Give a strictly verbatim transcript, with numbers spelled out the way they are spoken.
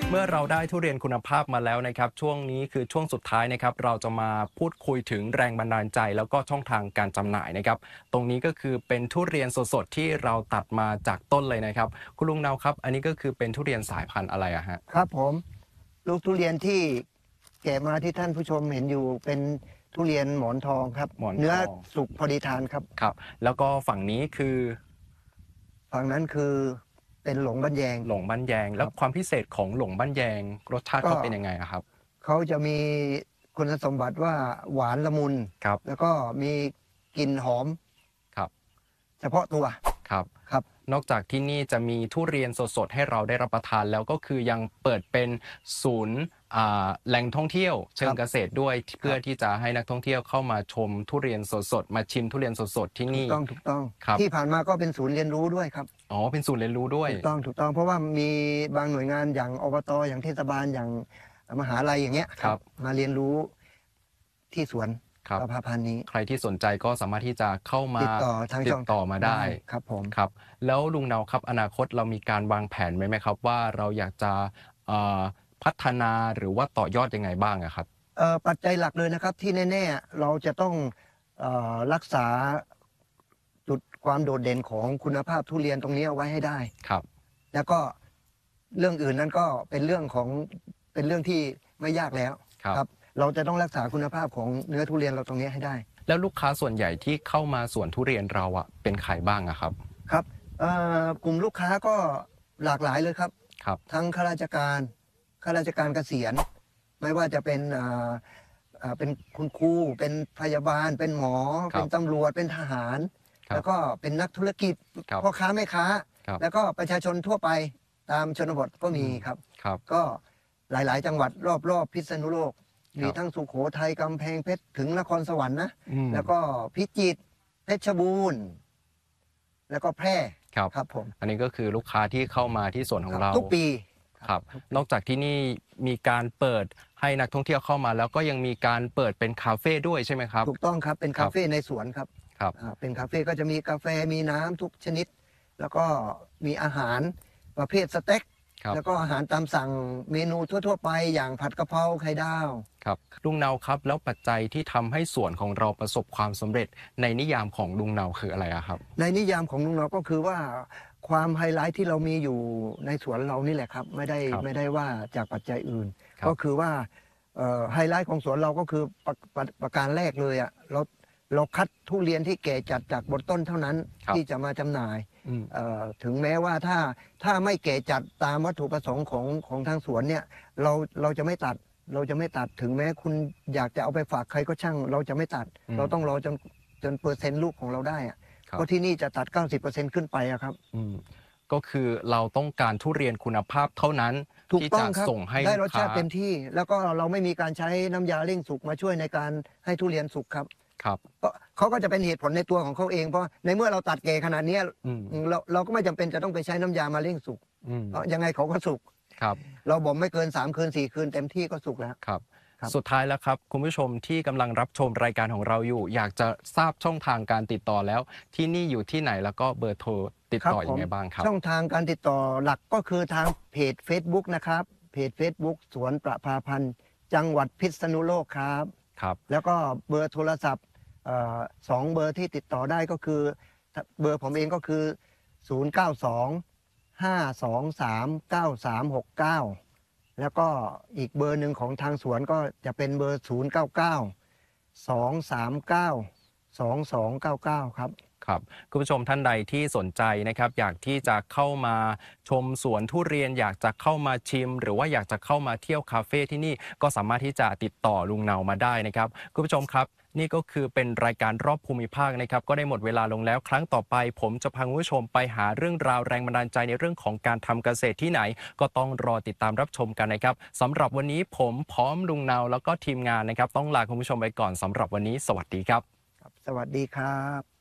เมื่อเราได้ทุเรียนคุณภาพมาแล้วนะครับช่วงนี้คือช่วงสุดท้ายนะครับเราจะมาพูดคุยถึงแรงบันดาลใจแล้วก็ช่องทางการจำหน่ายนะครับตรงนี้ก็คือเป็นทุเรียนสดๆที่เราตัดมาจากต้นเลยนะครับคุณลุงเนาครับอันนี้ก็คือเป็นทุเรียนสายพันธุ์อะไรอะฮะครับผมลูกทุเรียนที่แกะมาที่ท่านผู้ชมเห็นอยู่เป็นทุเรียนหมอนทองครับหมอนทเนื้อองสุกพอดีทานครับครับแล้วก็ฝั่งนี้คือฝั่งนั้นคือเป็นหลงบันแยงหลงบ้านแยงแล้วครับความพิเศษของหลงบ้านแยงรสชาติก็เขาเป็นยังไงอะครับเขาจะมีคุณสมบัติว่าหวานละมุนครับแล้วก็มีกลิ่นหอมครับเฉพาะตัวครับครับนอกจากที่นี่จะมีทุเรียนสดๆให้เราได้รับประทานแล้วก็คือยังเปิดเป็นศูนย์แหล่งท่องเที่ยวเชิงเกษตรด้วยเพื่อที่จะให้นักท่องเที่ยวเข้ามาชมทุเรียนสดๆมาชิมทุเรียนสดๆที่ถูกนี่ต้องถูกต้องครับที่ผ่านมาก็เป็นศูนย์เรียนรู้ด้วยครับอ๋อเป็นศูนย์เรียนรู้ด้วยถูกต้องถูกต้องเพราะว่ามีบางหน่วยงานอย่างอบตอย่างเทศบาลอย่างมหาลัยอย่างเงี้ยครับมาเรียนรู้ที่สวนครับประภาพันธ์นี้ใครที่สนใจก็สามารถที่จะเข้ามาติดต่อทางติช่องดต่อมาได้ครับผมครับแล้วลุงเนาครับอนาคตเรามีการวางแผนไว้ไหมครับว่าเราอยากจะเอ่อพัฒนาหรือว่าต่อยอดยังไงบ้างอะครับเอ่อปัจจัยหลักเลยนะครับที่แน่ๆเราจะต้องเอ่อรักษาจุดความโดดเด่นของคุณภาพทุเรียนตรงนี้เอาไว้ให้ได้ครับแล้วก็เรื่องอื่นนั้นก็เป็นเรื่องของเป็นเรื่องที่ไม่ยากแล้วครับเราจะต้องรักษาคุณภาพของเนื้อทุเรียนเราตรงนี้ให้ได้แล้วลูกค้าส่วนใหญ่ที่เข้ามาสวนทุเรียนเราอะเป็นใครบ้างอะครับครับเอ่อกลุ่มลูกค้าก็หลากหลายเลยครับครับทั้งข้าราชการข้าราชการเกษียณไม่ว่าจะเป็นอ่าอ่าเป็นคุณครูเป็นพยาบาลเป็นหมอเป็นตำรวจเป็นทหารแล้วก็เป็นนักธุรกิจพ่อค้าแม่ค้าแล้วก็ประชาชนทั่วไปตามชนบทก็มีครับก็หลายๆ จังหวัดรอบๆพิษณุโลกมีทั้งสุโขทัยกำแพงเพชรถึงนครสวรรค์นะแล้วก็พิจิตรเพชรบูรณ์แล้วก็แพร่ครับครับผมอันนี้ก็คือลูกค้าที่เข้ามาที่สวนของเราทุกปีครับนอกจากที่นี่มีการเปิดให้นักท่องเที่ยวเข้ามาแล้วก็ยังมีการเปิดเป็นคาเฟ่ด้วยใช่ไหมครับถูกต้องครับเป็นคาเฟ่ในสวนครับครับเป็นคาเฟ่ก็จะมีกาแฟมีน้ำทุกชนิดแล้วก็มีอาหารประเภทสเต็กแล้วก็อาหารตามสั่งเมนูทั่วๆไปอย่างผัดกะเพราไข่ดาวครับลุงเนาครับแล้วปัจจัยที่ทำให้สวนของเราประสบความสำเร็จในนิยามของลุงเนาคืออะไรครับในนิยามของลุงเนาก็คือว่าความไฮไลท์ที่เรามีอยู่ในสวนเรานี่แหละครับไม่ได้ไม่ได้ว่าจากปัจจัยอื่นก็คือว่าไฮไลท์ของสวนเราก็คือประประประการแรกเลยอ่ะเราเราคัดทุเรียนที่แก่จัดจากบนต้นเท่านั้นที่จะมาจำหน่ายถึงแม้ว่าถ้าถ้าไม่แก่จัดตามวัตถุประสงค์ของของทางสวนเนี่ยเราเราจะไม่ตัดเราจะไม่ตัดถึงแม้คุณอยากจะเอาไปฝากใครก็ช่างเราจะไม่ตัดเราต้องรอจนจนเปอร์เซ็นต์ลูกของเราได้อะเพราะที่นี่จะตัด เก้าสิบเปอร์เซ็นต์ ขึ้นไปอะครับก็คือเราต้องการทุเรียนคุณภาพเท่านั้นที่จะส่งให้ได้รสชาติเต็มที่แล้วก็เราไม่มีการใช้น้ำยาเร่งสุกมาช่วยในการให้ทุเรียนสุกครับครับเพราะเขาก็จะเป็นเหตุผลในตัวของเขาเองเพราะในเมื่อเราตัดแก่ขนาดนี้เราเราก็ไม่จำเป็นจะต้องไปใช้น้ำยามาเร่งสุกเพราะยังไงเขาก็สุกครับเราบ่มไม่เกินสามคืนสี่คืนเต็มที่ก็สุกแล้วครับสุดท้ายแล้วครับคุณผู้ชมที่กำลังรับชมรายการของเราอยู่อยากจะทราบช่องทางการติดต่อแล้วที่นี่อยู่ที่ไหนแล้วก็เบอร์โทรติดต่ออยังไงบ้างครับช่องทางการติดต่อหลักก็คือทางเพจ Facebook นะครับเพจ Facebook สวนประภาพันธ์จังหวัดพิษณุโลกครับครับแล้วก็เบอร์โทรศัพท์สองเบอร์ที่ติดต่อได้ก็คือเบอร์ผมเองก็คือศูนย์ เก้า สอง ห้า สอง สาม เก้า สาม หก เก้าแล้วก็อีกเบอร์หนึ่งของทางสวนก็จะเป็นเบอร์ศูนย์ เก้า เก้า สอง สาม เก้า สอง สอง เก้า เก้าครับครับคุณผู้ชมท่านใดที่สนใจนะครับอยากที่จะเข้ามาชมสวนทุเรียนอยากจะเข้ามาชิมหรือว่าอยากจะเข้ามาเที่ยวคาเฟ่ที่นี่ก็สามารถที่จะติดต่อลุงเนามาได้นะครับคุณผู้ชมครับนี่ก็คือเป็นรายการรอบภูมิภาคนะครับก็ได้หมดเวลาลงแล้วครั้งต่อไปผมจะพาคุณผู้ชมไปหาเรื่องราวแรงบันดาลใจในเรื่องของการทำเกษตรที่ไหนก็ต้องรอติดตามรับชมกันนะครับสำหรับวันนี้ผมพร้อมลุงเนาแล้วก็ทีมงานนะครับต้องลาคุณผู้ชมไปก่อนสำหรับวันนี้สวัสดีครับสวัสดีครับ